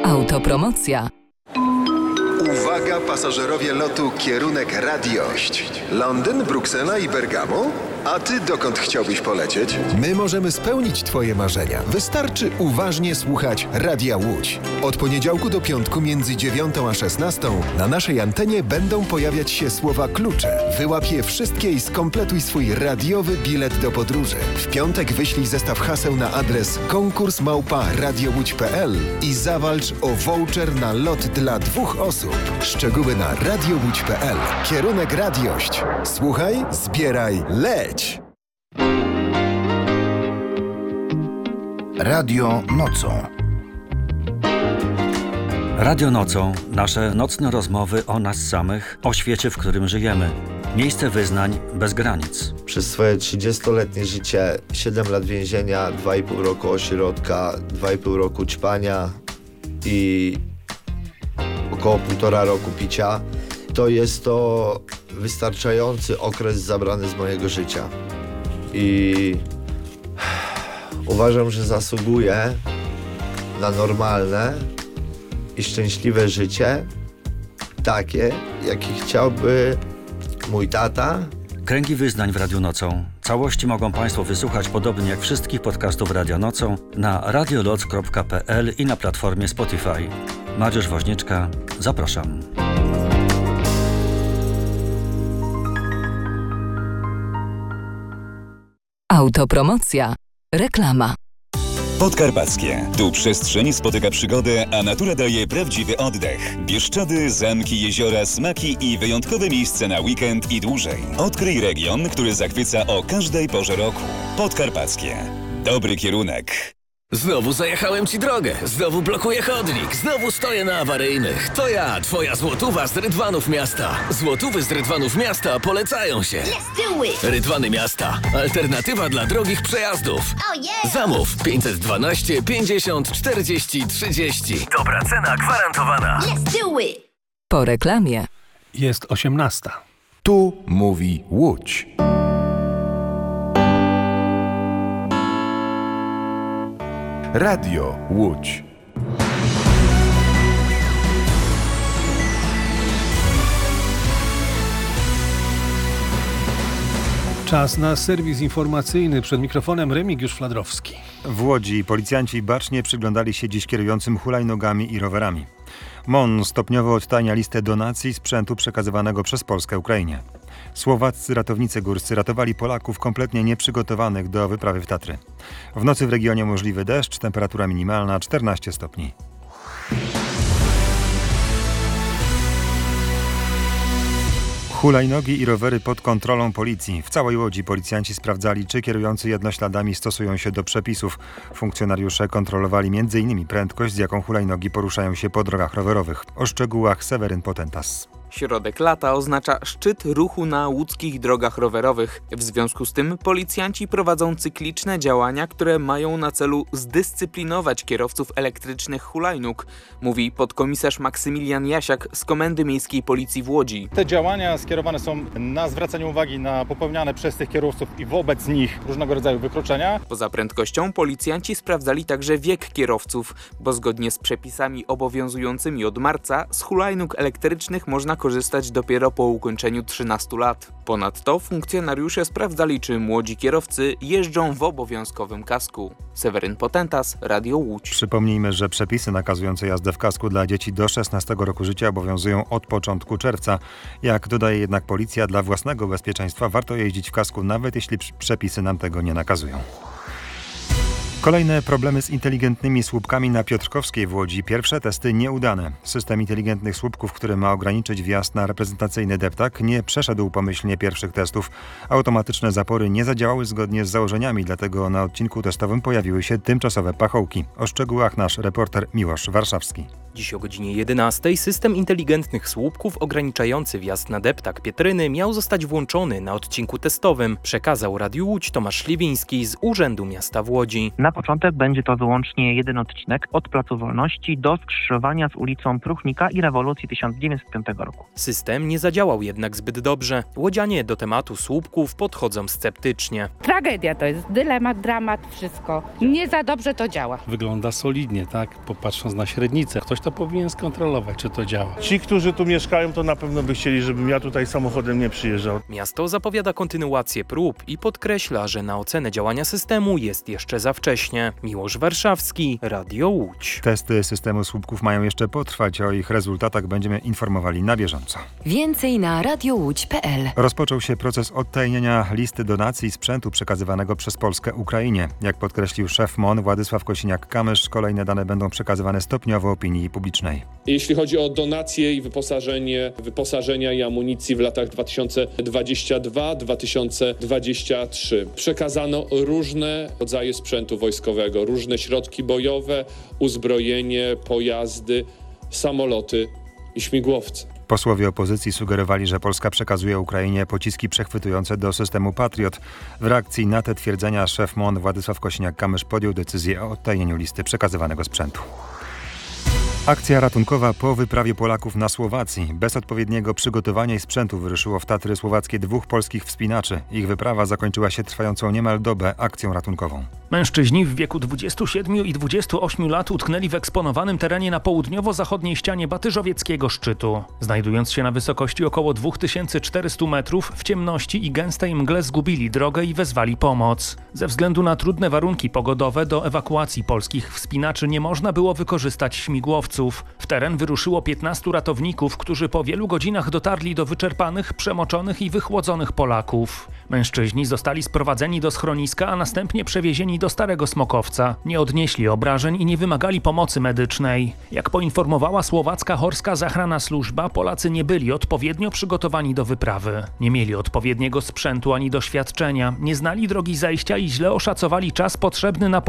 Autopromocja. Uwaga pasażerowie lotu kierunek Radiość. Londyn, Bruksela i Bergamo? A ty dokąd chciałbyś polecieć? My możemy spełnić twoje marzenia. Wystarczy uważnie słuchać Radia Łódź. Od poniedziałku do piątku między 9 a 16 na naszej antenie będą pojawiać się słowa klucze. Wyłap je wszystkie i skompletuj swój radiowy bilet do podróży. W piątek wyślij zestaw haseł na adres konkurs@radiowódź.pl i zawalcz o voucher na lot dla 2 osób. Szczegóły na radiowódź.pl. Kierunek Radiość. Słuchaj, zbieraj, leć! Radio nocą. Radio nocą. Nasze nocne rozmowy o nas samych, o świecie, w którym żyjemy. Miejsce wyznań bez granic. Przez swoje 30-letnie życie 7 lat więzienia, 2,5 roku ośrodka, 2,5 roku ćpania i około 1,5 roku picia. To jest to wystarczający okres zabrany z mojego życia. I uważam, że zasługuję na normalne i szczęśliwe życie, takie, jakie chciałby mój tata. Kręgi wyznań w Radiu Nocą. Całości mogą Państwo wysłuchać podobnie jak wszystkich podcastów Radia Nocą na radioloc.pl i na platformie Spotify. Mariusz Woźniczka, zapraszam. Autopromocja. Reklama. Podkarpackie. Tu przestrzeń spotyka przygodę, a natura daje prawdziwy oddech. Bieszczady, zamki, jeziora, smaki i wyjątkowe miejsce na weekend i dłużej. Odkryj region, który zachwyca o każdej porze roku. Podkarpackie. Dobry kierunek. Znowu zajechałem ci drogę, znowu blokuję chodnik, znowu stoję na awaryjnych. To ja, twoja złotówa z Rydwanów Miasta. Złotówy z Rydwanów Miasta polecają się. Rydwany Miasta. Alternatywa dla drogich przejazdów. Zamów 512 50 40 30. Dobra cena gwarantowana. Po reklamie. Jest 18. Tu mówi Łódź. Radio Łódź. Czas na serwis informacyjny. Przed mikrofonem Remigiusz Fladrowski. W Łodzi policjanci bacznie przyglądali się dziś kierującym hulajnogami i rowerami. MON stopniowo odtajnia listę donacji sprzętu przekazywanego przez Polskę Ukrainie. Słowaccy ratownicy górscy ratowali Polaków kompletnie nieprzygotowanych do wyprawy w Tatry. W nocy w regionie możliwy deszcz, temperatura minimalna 14 stopni. Hulajnogi i rowery pod kontrolą policji. W całej Łodzi policjanci sprawdzali, czy kierujący jednośladami stosują się do przepisów. Funkcjonariusze kontrolowali m.in. prędkość, z jaką hulajnogi poruszają się po drogach rowerowych. O szczegółach Seweryn Potentas. Środek lata oznacza szczyt ruchu na łódzkich drogach rowerowych. W związku z tym policjanci prowadzą cykliczne działania, które mają na celu zdyscyplinować kierowców elektrycznych hulajnóg, mówi podkomisarz Maksymilian Jasiak z Komendy Miejskiej Policji w Łodzi. Te działania skierowane są na zwracanie uwagi na popełniane przez tych kierowców i wobec nich różnego rodzaju wykroczenia. Poza prędkością policjanci sprawdzali także wiek kierowców, bo zgodnie z przepisami obowiązującymi od marca z hulajnóg elektrycznych można korzystać dopiero po ukończeniu 13 lat. Ponadto funkcjonariusze sprawdzali, czy młodzi kierowcy jeżdżą w obowiązkowym kasku. Seweryn Potentas, Radio Łódź. Przypomnijmy, że przepisy nakazujące jazdę w kasku dla dzieci do 16 roku życia obowiązują od początku czerwca. Jak dodaje jednak policja, dla własnego bezpieczeństwa warto jeździć w kasku, nawet jeśli przepisy nam tego nie nakazują. Kolejne problemy z inteligentnymi słupkami na Piotrkowskiej w Łodzi. Pierwsze testy nieudane. System inteligentnych słupków, który ma ograniczyć wjazd na reprezentacyjny deptak, nie przeszedł pomyślnie pierwszych testów. Automatyczne zapory nie zadziałały zgodnie z założeniami, dlatego na odcinku testowym pojawiły się tymczasowe pachołki. O szczegółach nasz reporter Miłosz Warszawski. Dziś o godzinie 11 system inteligentnych słupków ograniczający wjazd na deptak Pietryny miał zostać włączony na odcinku testowym, przekazał Radiu Łódź Tomasz Śliwiński z Urzędu Miasta w Łodzi. Na początek będzie to wyłącznie jeden odcinek od Placu Wolności do skrzyżowania z ulicą Pruchnika i Rewolucji 1905 roku. System nie zadziałał jednak zbyt dobrze. Łodzianie do tematu słupków podchodzą sceptycznie. Tragedia to jest, dylemat, dramat, wszystko. Nie za dobrze to działa. Wygląda solidnie, tak? Popatrząc na średnicę. Ktoś ktoś to powinien skontrolować, czy to działa. Ci, którzy tu mieszkają, to na pewno by chcieli, żebym ja tutaj samochodem nie przyjeżdżał. Miasto zapowiada kontynuację prób i podkreśla, że na ocenę działania systemu jest jeszcze za wcześnie. Miłosz Warszawski, Radio Łódź. Testy systemu słupków mają jeszcze potrwać. O ich rezultatach będziemy informowali na bieżąco. Więcej na radiowódź.pl. Rozpoczął się proces odtajnienia listy donacji sprzętu przekazywanego przez Polskę Ukrainie. Jak podkreślił szef MON Władysław Kosiniak-Kamysz, kolejne dane będą przekazywane stopniowo opinii publicznej. Jeśli chodzi o donacje i wyposażenia i amunicji w latach 2022-2023, przekazano różne rodzaje sprzętu wojskowego, różne środki bojowe, uzbrojenie, pojazdy, samoloty i śmigłowce. Posłowie opozycji sugerowali, że Polska przekazuje Ukrainie pociski przechwytujące do systemu Patriot. W reakcji na te twierdzenia szef MON Władysław Kosiniak-Kamysz podjął decyzję o odtajnieniu listy przekazywanego sprzętu. Akcja ratunkowa po wyprawie Polaków na Słowacji. Bez odpowiedniego przygotowania i sprzętu wyruszyło w Tatry słowackie 2 polskich wspinaczy. Ich wyprawa zakończyła się trwającą niemal dobę akcją ratunkową. Mężczyźni w wieku 27 i 28 lat utknęli w eksponowanym terenie na południowo-zachodniej ścianie Batyżowieckiego szczytu. Znajdując się na wysokości około 2400 metrów, w ciemności i gęstej mgle zgubili drogę i wezwali pomoc. Ze względu na trudne warunki pogodowe do ewakuacji polskich wspinaczy nie można było wykorzystać śmigłowców. W teren wyruszyło 15 ratowników, którzy po wielu godzinach dotarli do wyczerpanych, przemoczonych i wychłodzonych Polaków. Mężczyźni zostali sprowadzeni do schroniska, a następnie przewiezieni do Starego Smokowca. Nie odnieśli obrażeń i nie wymagali pomocy medycznej. Jak poinformowała słowacka Horska Zachrana Służba, Polacy nie byli odpowiednio przygotowani do wyprawy. Nie mieli odpowiedniego sprzętu ani doświadczenia, nie znali drogi zajścia i źle oszacowali czas potrzebny na